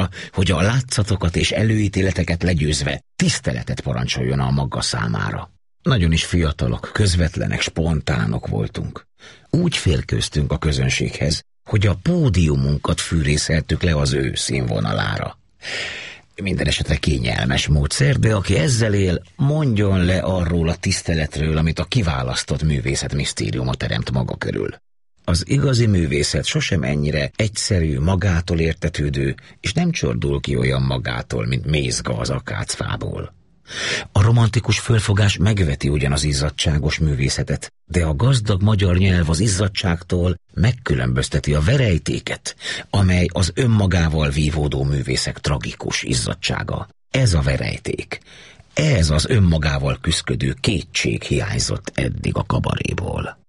arra, hogy a látszatokat és előítéleteket legyőzve tiszteletet parancsoljon a maga számára. Nagyon is fiatalok, közvetlenek, spontánok voltunk. Úgy férkőztünk a közönséghez, hogy a pódiumunkat fűrészeltük le az ő színvonalára. Minden esetre kényelmes módszer, de aki ezzel él, mondjon le arról a tiszteletről, amit a kiválasztott művészet misztériuma teremt maga körül. Az igazi művészet sosem ennyire egyszerű, magától értetődő, és nem csordul ki olyan magától, mint mézga az akácfából. A romantikus fölfogás megveti ugyan az izzadságos művészetet, de a gazdag magyar nyelv az izzadságtól megkülönbözteti a verejtéket, amely az önmagával vívódó művészek tragikus izzadsága. Ez a verejték, ez az önmagával küszködő kétség hiányzott eddig a kabaréból.